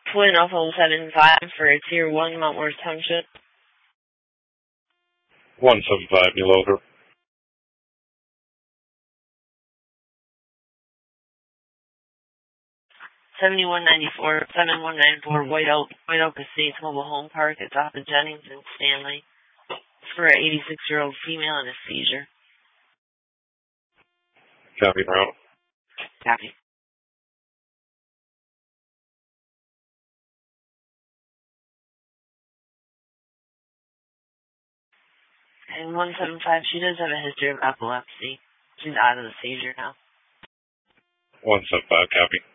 Twin Alpha 75 for Tier 1 Mount Worth Township. 175, New Lover. $71.94 White Oak Estates Mobile Home Park. It's off of Jennings and Stanley for an 86-year-old female and a seizure. Copy, route. Copy. And 175, she does have a history of epilepsy. She's out of the seizure now. 175, copy.